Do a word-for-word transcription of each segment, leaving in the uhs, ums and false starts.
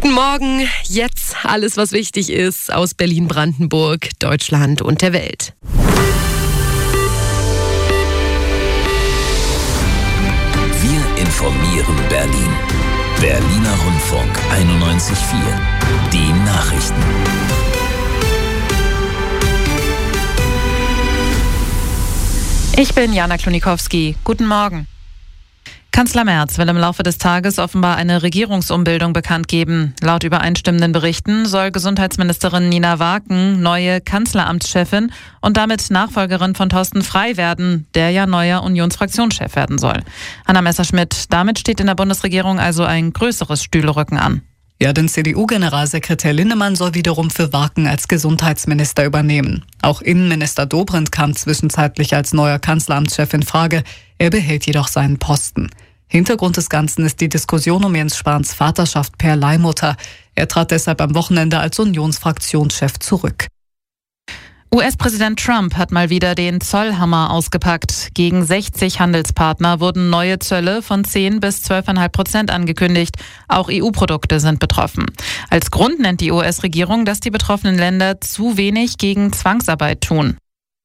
Guten Morgen, jetzt alles, was wichtig ist aus Berlin, Brandenburg, Deutschland und der Welt. Wir informieren Berlin. Berliner Rundfunk einundneunzig Komma vier. Die Nachrichten. Ich bin Jana Klonikowski. Guten Morgen. Kanzler Merz will im Laufe des Tages offenbar eine Regierungsumbildung bekannt geben. Laut übereinstimmenden Berichten soll Gesundheitsministerin Nina Waken neue Kanzleramtschefin und damit Nachfolgerin von Thorsten Frey werden, der ja neuer Unionsfraktionschef werden soll. Hanna Messerschmidt, damit steht in der Bundesregierung also ein größeres Stühlerücken an. Ja, denn C D U-Generalsekretär Linnemann soll wiederum für Waken als Gesundheitsminister übernehmen. Auch Innenminister Dobrindt kam zwischenzeitlich als neuer Kanzleramtschef in Frage. Er behält jedoch seinen Posten. Hintergrund des Ganzen ist die Diskussion um Jens Spahns Vaterschaft per Leihmutter. Er trat deshalb am Wochenende als Unionsfraktionschef zurück. U S-Präsident Trump hat mal wieder den Zollhammer ausgepackt. Gegen sechzig Handelspartner wurden neue Zölle von zehn bis zwölf Komma fünf Prozent angekündigt. Auch E U-Produkte sind betroffen. Als Grund nennt die U S-Regierung, dass die betroffenen Länder zu wenig gegen Zwangsarbeit tun.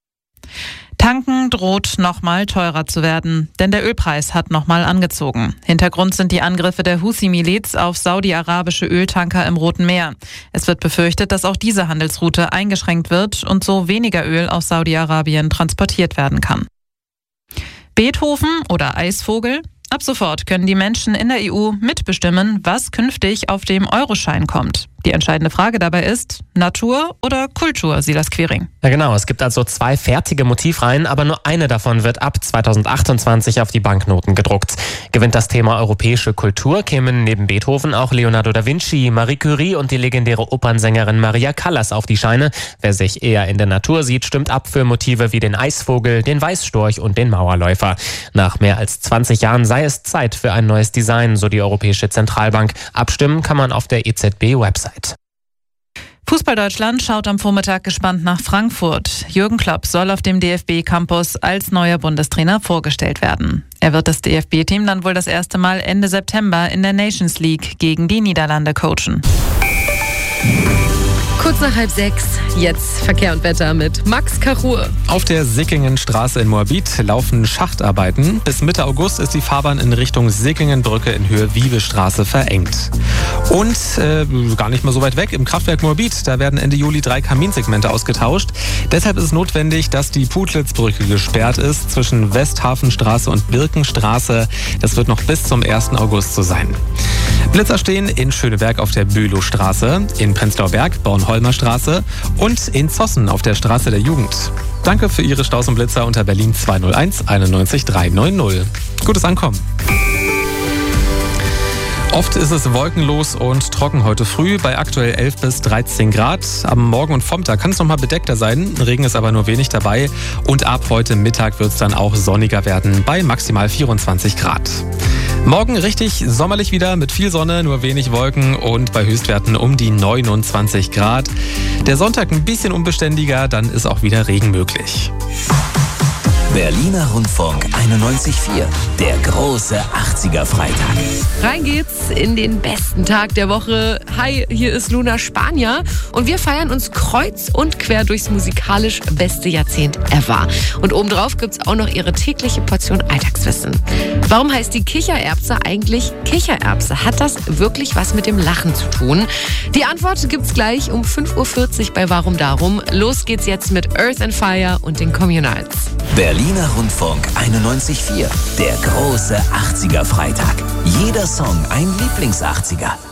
Tanken droht nochmal teurer zu werden, denn der Ölpreis hat nochmal angezogen. Hintergrund sind die Angriffe der Houthi-Miliz auf saudi-arabische Öltanker im Roten Meer. Es wird befürchtet, dass auch diese Handelsroute eingeschränkt wird und so weniger Öl aus Saudi-Arabien transportiert werden kann. Beethoven oder Eisvogel? Ab sofort können die Menschen in der E U mitbestimmen, was künftig auf dem Euroschein kommt. Die entscheidende Frage dabei ist, Natur oder Kultur, Silas Quiring? Ja genau, es gibt also zwei fertige Motivreihen, aber nur eine davon wird ab zweitausendachtundzwanzig auf die Banknoten gedruckt. Gewinnt das Thema europäische Kultur, kämen neben Beethoven auch Leonardo da Vinci, Marie Curie und die legendäre Opernsängerin Maria Callas auf die Scheine. Wer sich eher in der Natur sieht, stimmt ab für Motive wie den Eisvogel, den Weißstorch und den Mauerläufer. Nach mehr als zwanzig Jahren sei es Zeit für ein neues Design, so die Europäische Zentralbank. Abstimmen kann man auf der E Z B-Website. Fußball Deutschland schaut am Vormittag gespannt nach Frankfurt. Jürgen Klopp soll auf dem D F B-Campus als neuer Bundestrainer vorgestellt werden. Er wird das D F B-Team dann wohl das erste Mal Ende September in der Nations League gegen die Niederlande coachen. Kurz nach halb sechs, jetzt Verkehr und Wetter mit Max Kachur. Auf der Sickingenstraße in Moabit laufen Schachtarbeiten. Bis Mitte August ist die Fahrbahn in Richtung Sickingenbrücke in Höhe Wiebestraße verengt. Und äh, gar nicht mal so weit weg, im Kraftwerk Moabit, da werden Ende Juli drei Kaminsegmente ausgetauscht. Deshalb ist es notwendig, dass die Putlitzbrücke gesperrt ist zwischen Westhafenstraße und Birkenstraße. Das wird noch bis zum ersten August so sein. Blitzer stehen in Schöneberg auf der Bülowstraße, in Prenzlauer Berg, Bornholmer Straße und in Zossen auf der Straße der Jugend. Danke für Ihre Staus und Blitzer unter Berlin zwei null eins einundneunzig drei neun null. Gutes Ankommen. Oft ist es wolkenlos und trocken heute früh bei aktuell elf bis dreizehn Grad. Am Morgen und Vormittag kann es noch mal bedeckter sein. Regen ist aber nur wenig dabei. Und ab heute Mittag wird es dann auch sonniger werden bei maximal vierundzwanzig Grad. Morgen richtig sommerlich wieder mit viel Sonne, nur wenig Wolken und bei Höchstwerten um die neunundzwanzig Grad. Der Sonntag ein bisschen unbeständiger, dann ist auch wieder Regen möglich. Berliner Rundfunk einundneunzig Komma vier. Der große achtziger-Freitag. Rein geht's in den besten Tag der Woche. Hi, hier ist Luna Spanier und wir feiern uns kreuz und quer durchs musikalisch beste Jahrzehnt ever. Und obendrauf gibt's auch noch ihre tägliche Portion Alltagswissen. Warum heißt die Kichererbse eigentlich Kichererbse? Hat das wirklich was mit dem Lachen zu tun? Die Antwort gibt's gleich um fünf Uhr vierzig bei Warum Darum. Los geht's jetzt mit Earth and Fire und den Communals. Berliner Rundfunk einundneunzig Komma vier. Der große achtziger-Freitag. Jeder Song ein Lieblings-achtziger.